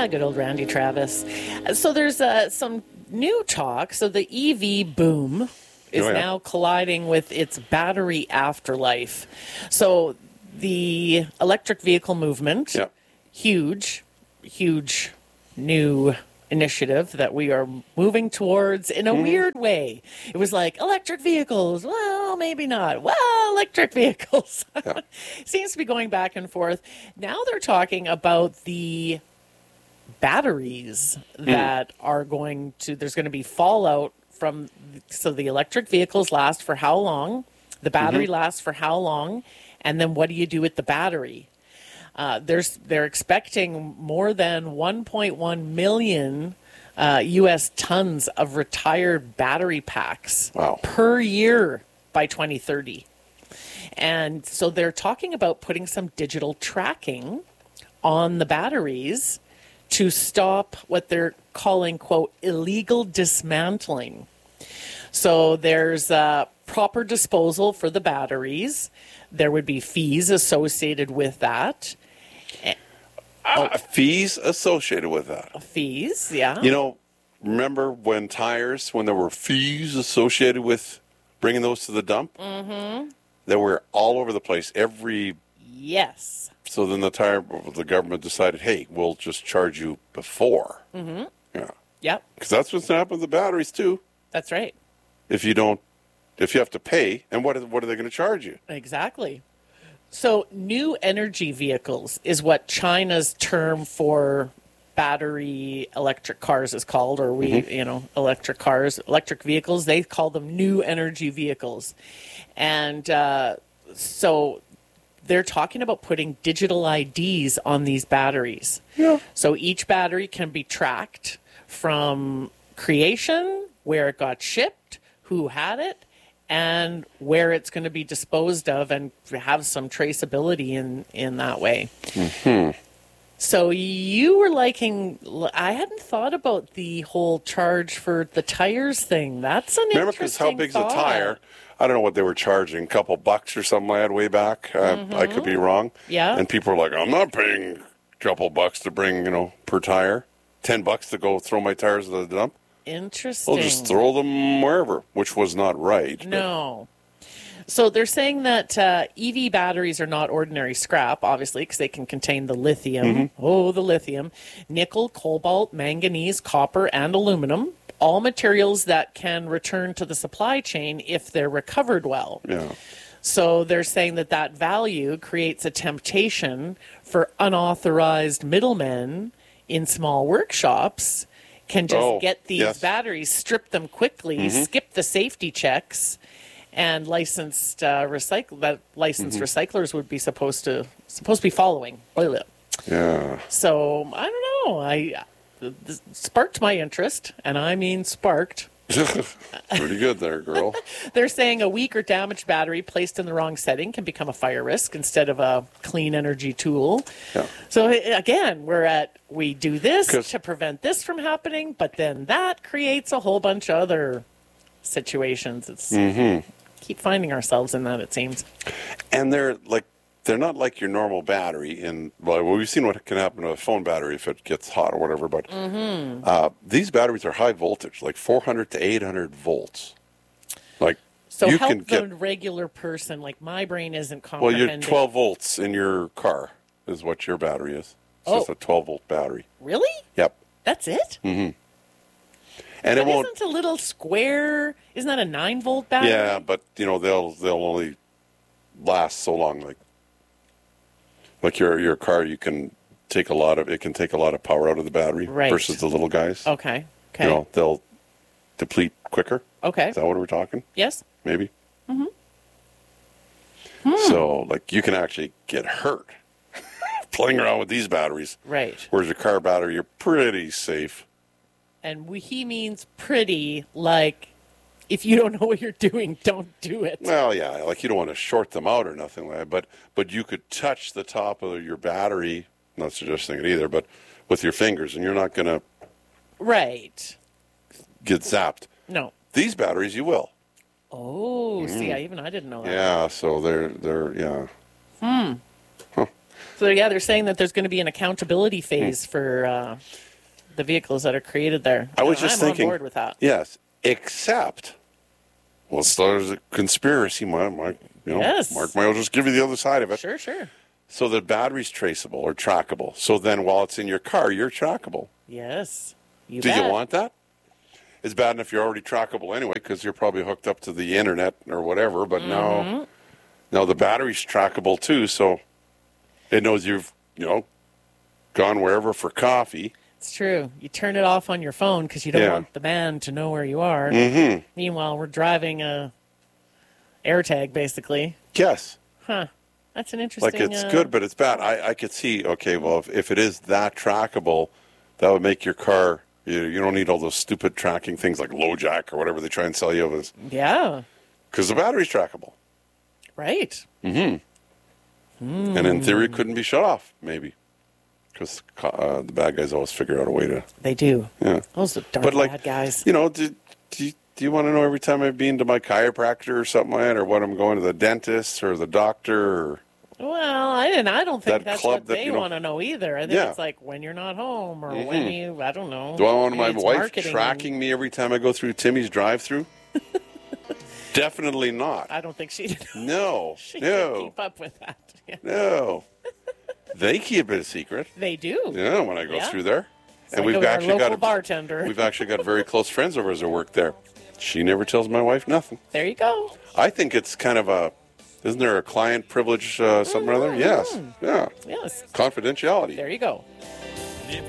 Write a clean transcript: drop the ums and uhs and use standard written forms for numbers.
Good old Randy Travis. So there's some new talk. So the EV boom is now colliding with its battery afterlife. So the electric vehicle movement, huge new initiative that we are moving towards in a weird way. It was like electric vehicles. Well, maybe not. Well, electric vehicles. Seems to be going back and forth. Now they're talking about the batteries that are going to, there's going to be fallout from, so the electric vehicles last for how long? The battery lasts for how long? And then what do you do with the battery? They're expecting more than 1.1 million U.S. tons of retired battery packs per year by 2030. And so they're talking about putting some digital tracking on the batteries to stop what they're calling, quote, illegal dismantling. So there's proper disposal for the batteries. There would be fees associated with that. Fees associated with that. Fees, yeah. You know, remember when there were fees associated with bringing those to the dump? Mm-hmm. They were all over the place. Yes. So then the government decided, hey, we'll just charge you before. Mm-hmm. Yeah. Yep. Because that's what's happened with the batteries too. That's right. If you have to pay, and what are they going to charge you? Exactly. So new energy vehicles is what China's term for battery electric cars is called, or electric vehicles. They call them new energy vehicles. And so they're talking about putting digital IDs on these batteries. Yeah. So each battery can be tracked from creation, where it got shipped, who had it, and where it's going to be disposed of, and have some traceability in that way. Mm-hmm. So you were liking, I hadn't thought about the whole charge for the tires thing. That's an Remember, interesting how big's thought. a tire? I don't know what they were charging, a couple bucks or something like that way back. I could be wrong. Yeah. And people are like, I'm not paying a couple bucks to bring, per tire. $10 to go throw my tires to the dump. Interesting. We'll just throw them wherever, which was not right. No. So they're saying that EV batteries are not ordinary scrap, obviously, because they can contain the lithium. Mm-hmm. Oh, the lithium. Nickel, cobalt, manganese, copper, and aluminum. All materials that can return to the supply chain if they're recovered well. Yeah. So they're saying that value creates a temptation for unauthorized middlemen in small workshops can just get these batteries, strip them quickly, skip the safety checks, and licensed recyclers would be supposed to be following. Yeah. So I don't know. This sparked my interest, and I mean sparked. Pretty good there, girl. They're saying a weak or damaged battery placed in the wrong setting can become a fire risk instead of a clean energy tool. Yeah. So again, we do this to prevent this from happening, but then that creates a whole bunch of other situations. It's keep finding ourselves in that, it seems. And they're not like your normal battery. We've seen what can happen to a phone battery if it gets hot or whatever. But these batteries are high voltage, like 400 to 800 volts. So help the regular person. Like my brain isn't comprehending. Well, you're 12 volts in your car is what your battery is. It's just a 12-volt battery. Really? Yep. That's it? Mm-hmm. And it won't. Isn't a little square? Isn't that a 9-volt battery? Yeah, but they'll only last so long. Like your car, it can take a lot of power out of the battery versus the little guys. Okay. They'll deplete quicker. Okay. Is that what we're talking? Yes. Maybe. Mm-hmm. So, you can actually get hurt playing around with these batteries. Right. Whereas your car battery, you're pretty safe. And he means pretty, if you don't know what you're doing, don't do it. Well, yeah, you don't want to short them out or nothing like that, but you could touch the top of your battery, not suggesting it either, but with your fingers, and you're not going to get zapped. No. These batteries, you will. Oh, see, I didn't know that. Yeah, so they're yeah. Huh. So yeah, they're saying that there's going to be an accountability phase for the vehicles that are created there. I was just thinking. I'm on board with that. Yes, except, well, so there's a conspiracy. Mark, Yes. Mark might just give you the other side of it. Sure, sure. So the battery's traceable or trackable. So then while it's in your car, you're trackable. Yes. Do you want that? It's bad enough you're already trackable anyway because you're probably hooked up to the internet or whatever. But now the battery's trackable too, so it knows you've gone wherever for coffee. It's true. You turn it off on your phone because you don't want the man to know where you are. Mm-hmm. Meanwhile, we're driving a AirTag, basically. Yes. Huh. That's an interesting... Like, it's good, but it's bad. I could see, okay, well, if it is that trackable, that would make your car... You don't need all those stupid tracking things like LoJack or whatever they try and sell you as. Yeah. Because the battery's trackable. Right. Mm-hmm. And in theory, it couldn't be shut off, maybe. Because the bad guys always figure out a way to... They do. Yeah. Those are darn bad guys. Do you want to know every time I've been to my chiropractor or something like that, or when I'm going to the dentist or the doctor? Or well, I don't think that's what that, they want to know either. I think it's like when you're not home or when you, I don't know. Do I want my wife marketing. tracking me every time I go through Timmy's drive-thru? Definitely not. I don't think she'd. No. She can keep up with that. Yeah. No. They keep it a secret. They do. Yeah, when I go through there. It's and like we've actually got a bartender. We've actually got very close friends of ours that work there. She never tells my wife nothing. There you go. I think it's kind of a... Isn't there a client privilege something or other? Yes. Yeah. Yes. Confidentiality. There you go.